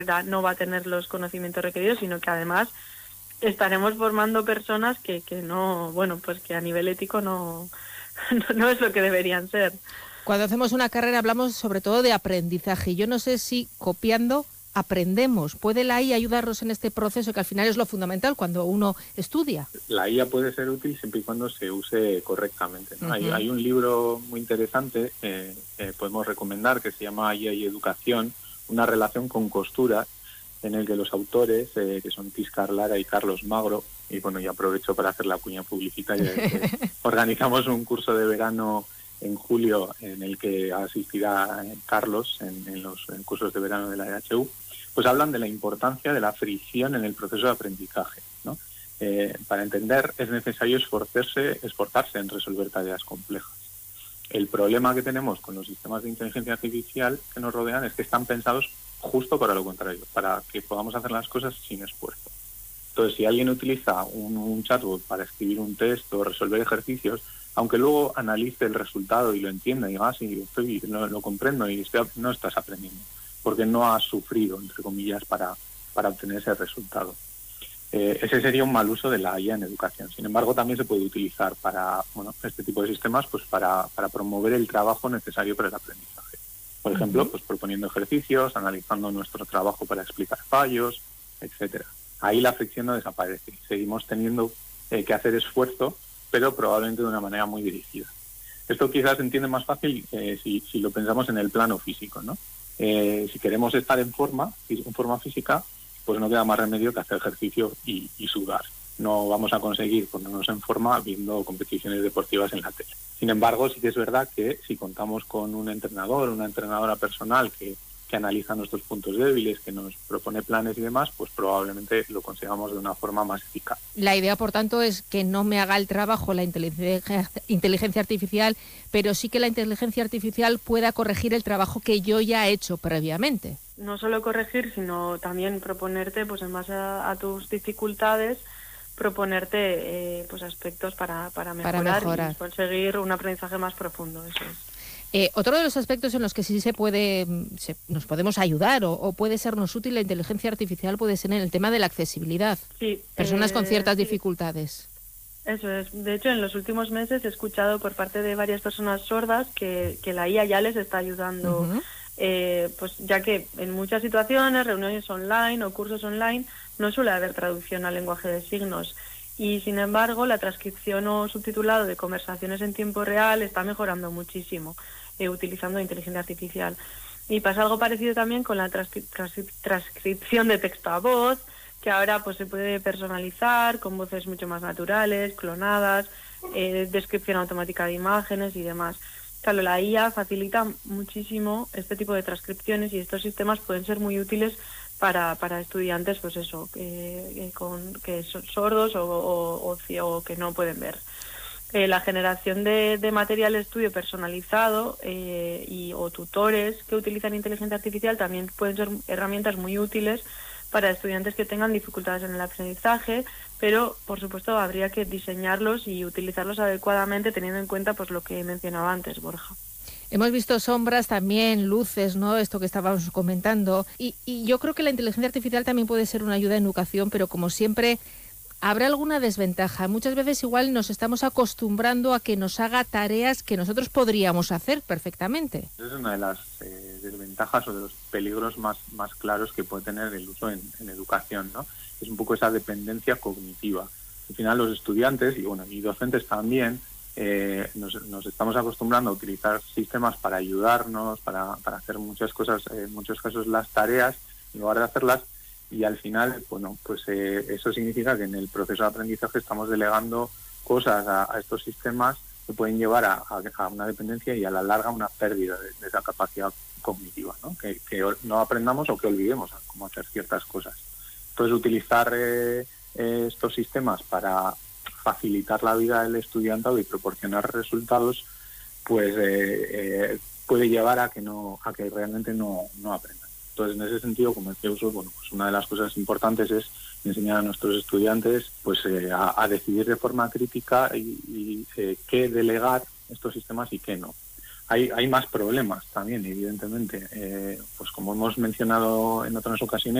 no va a tener los conocimientos requeridos, sino que además estaremos formando personas que no, bueno, pues que a nivel ético no es lo que deberían ser. Cuando hacemos una carrera hablamos sobre todo de aprendizaje. Yo no sé si copiando aprendemos. ¿Puede la IA ayudarnos en este proceso, que al final es lo fundamental cuando uno estudia? La IA puede ser útil siempre y cuando se use correctamente, ¿no? Hay un libro muy interesante que podemos recomendar, que se llama IA y Educación, una relación con costura, en el que los autores, que son Tiscar Lara y Carlos Magro, y bueno, y aprovecho para hacer la cuña publicitaria, organizamos un curso de verano en julio en el que asistirá Carlos en los cursos de verano de la EHU, pues hablan de la importancia de la fricción en el proceso de aprendizaje, ¿no? Para entender es necesario esforzarse en resolver tareas complejas. El problema que tenemos con los sistemas de inteligencia artificial que nos rodean es que están pensados justo para lo contrario, para que podamos hacer las cosas sin esfuerzo. Entonces, si alguien utiliza un chatbot para escribir un texto o resolver ejercicios, aunque luego analice el resultado y lo entienda y diga, sí, lo comprendo y no estás aprendiendo, porque no has sufrido, entre comillas, para obtener ese resultado. Ese sería un mal uso de la IA en educación. Sin embargo, también se puede utilizar para este tipo de sistemas, pues para promover el trabajo necesario para el aprendizaje. Por ejemplo, pues proponiendo ejercicios, analizando nuestro trabajo para explicar fallos, etcétera. Ahí la fricción no desaparece. Seguimos teniendo que hacer esfuerzo, pero probablemente de una manera muy dirigida. Esto quizás se entiende más fácil si lo pensamos en el plano físico, ¿no? Si queremos estar en forma física, pues no queda más remedio que hacer ejercicio y sudar. No vamos a conseguir ponernos en forma viendo competiciones deportivas en la tele. Sin embargo, sí que es verdad que si contamos con un entrenador, una entrenadora personal que analiza nuestros puntos débiles, que nos propone planes y demás, pues probablemente lo consigamos de una forma más eficaz. La idea, por tanto, es que no me haga el trabajo la inteligencia artificial, pero sí que la inteligencia artificial pueda corregir el trabajo que yo ya he hecho previamente. No solo corregir, sino también proponerte, pues en base a tus dificultades, proponerte pues aspectos para mejorar y conseguir un aprendizaje más profundo. Eso es. Otro de los aspectos en los que sí nos podemos ayudar o puede sernos útil la inteligencia artificial puede ser en el tema de la accesibilidad. Sí, personas con ciertas dificultades. Eso es. De hecho, en los últimos meses he escuchado por parte de varias personas sordas que la IA ya les está ayudando, pues ya que en muchas situaciones, reuniones online o cursos online, no suele haber traducción al lenguaje de signos. Y, sin embargo, la transcripción o subtitulado de conversaciones en tiempo real está mejorando muchísimo utilizando inteligencia artificial. Y pasa algo parecido también con la transcripción de texto a voz, que ahora pues se puede personalizar con voces mucho más naturales, clonadas, descripción automática de imágenes y demás. Claro, la IA facilita muchísimo este tipo de transcripciones y estos sistemas pueden ser muy útiles para estudiantes, pues eso, que son sordos o que no pueden ver. La generación de material de estudio personalizado o tutores que utilizan inteligencia artificial también pueden ser herramientas muy útiles para estudiantes que tengan dificultades en el aprendizaje, pero por supuesto habría que diseñarlos y utilizarlos adecuadamente teniendo en cuenta pues lo que mencionaba antes, Borja. Hemos visto sombras, también luces, ¿no? Esto que estábamos comentando. Y yo creo que la inteligencia artificial también puede ser una ayuda en educación, pero como siempre, habrá alguna desventaja. Muchas veces igual nos estamos acostumbrando a que nos haga tareas que nosotros podríamos hacer perfectamente. Es una de las desventajas o de los peligros más claros que puede tener el uso en educación, ¿no? Es un poco esa dependencia cognitiva. Al final los estudiantes y docentes también nos estamos acostumbrando a utilizar sistemas para ayudarnos, para hacer muchas cosas, en muchos casos las tareas, en lugar de hacerlas, y al final, bueno, pues eso significa que en el proceso de aprendizaje estamos delegando cosas a estos sistemas que pueden llevar a una dependencia y a la larga una pérdida de esa capacidad cognitiva, ¿no? Que no aprendamos o que olvidemos cómo hacer ciertas cosas. Entonces, utilizar estos sistemas para facilitar la vida del estudiantado y proporcionar resultados, pues puede llevar a que realmente no aprendan. Entonces, en ese sentido, como decía Uso, bueno, pues una de las cosas importantes es enseñar a nuestros estudiantes pues a decidir de forma crítica y qué delegar estos sistemas y qué no. hay más problemas también, evidentemente. Pues como hemos mencionado en otras ocasiones,